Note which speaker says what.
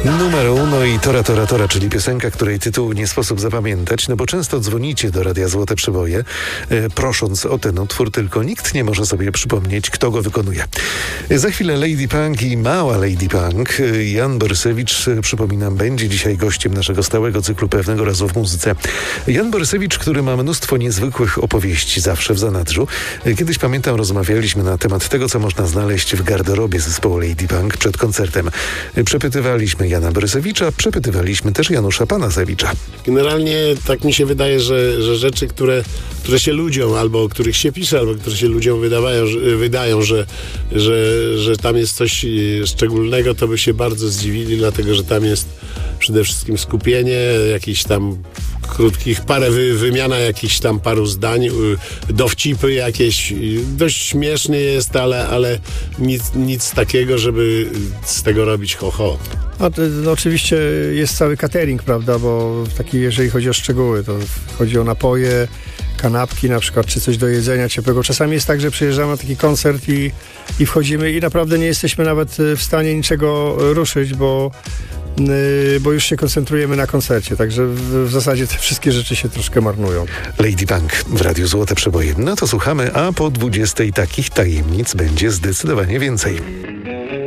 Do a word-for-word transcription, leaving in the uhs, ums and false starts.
Speaker 1: Numer uno i Tora Tora Tora, czyli piosenka, której tytułu nie sposób zapamiętać, no bo często dzwonicie do Radia Złote Przeboje, e, prosząc o ten utwór, tylko nikt nie może sobie przypomnieć, kto go wykonuje. E, za chwilę Lady Punk i mała Lady Punk. E, Jan Borysewicz, e, przypominam, będzie dzisiaj gościem naszego stałego cyklu Pewnego razu w muzyce. Jan Borysewicz, który ma mnóstwo niezwykłych opowieści zawsze w zanadrzu. E, kiedyś pamiętam, rozmawialiśmy na temat tego, co można znaleźć w garderobie zespołu Lady Punk przed koncertem. E, przepytywaliśmy Jana Borysewicza, przepytywaliśmy też Janusza Panasewicza.
Speaker 2: Generalnie tak mi się wydaje, że, że rzeczy, które, które się ludziom, albo o których się pisze, albo które się ludziom wydawają, że, wydają, że, że, że tam jest coś szczególnego, to by się bardzo zdziwili, dlatego że tam jest przede wszystkim skupienie, jakieś tam krótkich, parę wy, wymiana jakichś tam paru zdań, dowcipy jakieś, dość śmiesznie jest, ale, ale nic, nic takiego, żeby z tego robić ho-ho.
Speaker 3: No, to, no, oczywiście jest cały catering, prawda, bo taki, jeżeli chodzi o szczegóły, to chodzi o napoje, kanapki na przykład, czy coś do jedzenia ciepłego. Czasami jest tak, że przyjeżdżamy na taki koncert i, i wchodzimy i naprawdę nie jesteśmy nawet w stanie niczego ruszyć, bo bo już się koncentrujemy na koncercie, także w, w zasadzie te wszystkie rzeczy się troszkę marnują.
Speaker 1: Lady Punk w Radiu Złote Przeboje. No to słuchamy, a po dwudziestej takich tajemnic będzie zdecydowanie więcej.